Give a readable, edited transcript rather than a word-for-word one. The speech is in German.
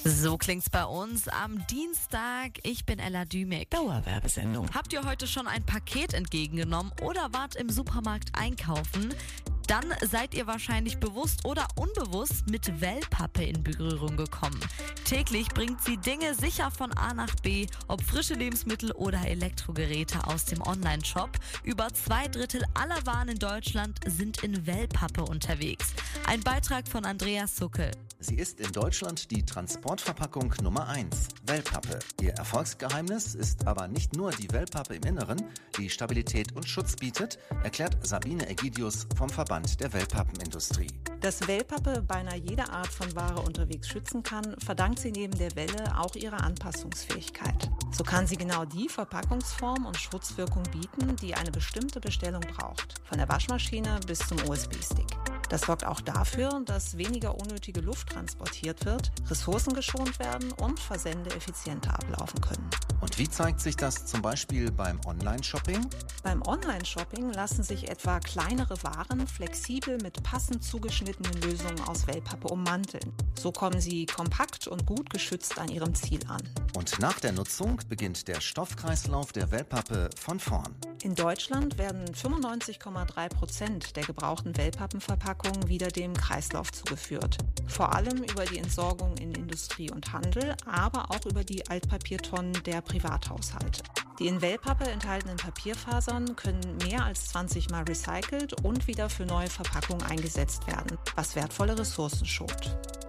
So klingt's bei uns am Dienstag. Ich bin Ella Dümig. Dauerwerbesendung. Habt ihr heute schon ein Paket entgegengenommen oder wart im Supermarkt einkaufen? Dann seid ihr wahrscheinlich bewusst oder unbewusst mit Wellpappe in Berührung gekommen. Täglich bringt sie Dinge sicher von A nach B, ob frische Lebensmittel oder Elektrogeräte aus dem Online-Shop. Über 2/3 aller Waren in Deutschland sind in Wellpappe unterwegs. Ein Beitrag von Andreas Suckel. Sie ist in Deutschland die Transportverpackung Nummer 1, Wellpappe. Ihr Erfolgsgeheimnis ist aber nicht nur die Wellpappe im Inneren, die Stabilität und Schutz bietet, erklärt Sabine Egidius vom Verband der Wellpappenindustrie. Dass Wellpappe beinahe jede Art von Ware unterwegs schützen kann, verdankt sie neben der Welle auch ihrer Anpassungsfähigkeit. So kann sie genau die Verpackungsform und Schutzwirkung bieten, die eine bestimmte Bestellung braucht. Von der Waschmaschine bis zum USB-Stick. Das sorgt auch dafür, dass weniger unnötige Luft transportiert wird, Ressourcen geschont werden und Versände effizienter ablaufen können. Und wie zeigt sich das zum Beispiel beim Online-Shopping? Beim Online-Shopping lassen sich etwa kleinere Waren flexibel mit passend zugeschnittenen Lösungen aus Wellpappe ummanteln. So kommen sie kompakt und gut geschützt an ihrem Ziel an. Und nach der Nutzung beginnt der Stoffkreislauf der Wellpappe von vorn. In Deutschland werden 95,3% der gebrauchten Wellpappenverpackungen wieder dem Kreislauf zugeführt. Vor allem über die Entsorgung in Industrie und Handel, aber auch über die Altpapiertonnen der Privathaushalte. Die in Wellpappe enthaltenen Papierfasern können mehr als 20 Mal recycelt und wieder für neue Verpackungen eingesetzt werden, was wertvolle Ressourcen schont.